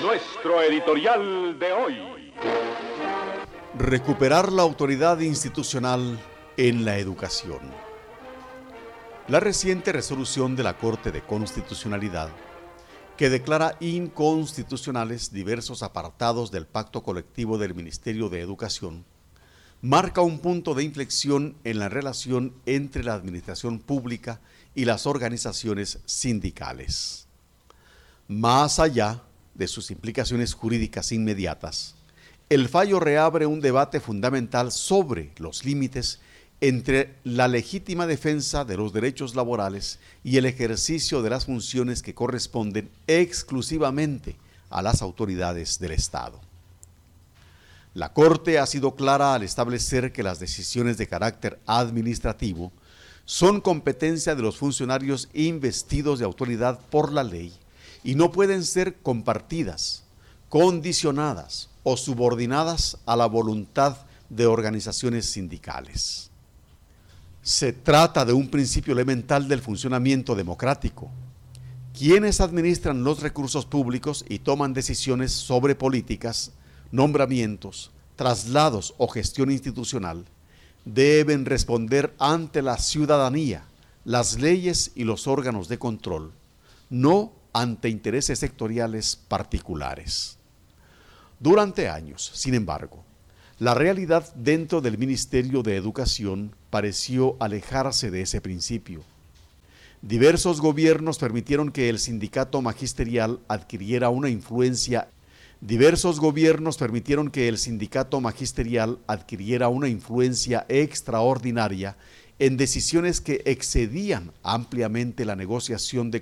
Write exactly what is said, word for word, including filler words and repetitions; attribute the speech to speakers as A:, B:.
A: Nuestro editorial de hoy.
B: Recuperar la autoridad institucional en la educación. La reciente resolución de la Corte de Constitucionalidad, que declara inconstitucionales diversos apartados del Pacto Colectivo del Ministerio de Educación, marca un punto de inflexión en la relación entre la administración pública y las organizaciones sindicales. Más allá de sus implicaciones jurídicas inmediatas, el fallo reabre un debate fundamental sobre los límites entre la legítima defensa de los derechos laborales y el ejercicio de las funciones que corresponden exclusivamente a las autoridades del Estado. La Corte ha sido clara al establecer que las decisiones de carácter administrativo son competencia de los funcionarios investidos de autoridad por la ley y no pueden ser compartidas, condicionadas o subordinadas a la voluntad de organizaciones sindicales. Se trata de un principio elemental del funcionamiento democrático. Quienes administran los recursos públicos y toman decisiones sobre políticas, nombramientos, traslados o gestión institucional, deben responder ante la ciudadanía, las leyes y los órganos de control, no ante intereses sectoriales particulares. Durante años, sin embargo, la realidad dentro del Ministerio de Educación pareció alejarse de ese principio. Diversos gobiernos permitieron que el sindicato magisterial adquiriera una influencia Diversos gobiernos permitieron que el sindicato magisterial adquiriera una influencia extraordinaria en decisiones que excedían ampliamente la negociación de